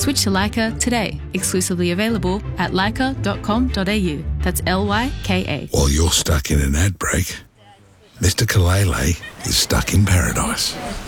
Switch to Leica today. Exclusively available at leica.com.au. That's Lyka. While you're stuck in an ad break, Mr. Kalele is stuck in paradise.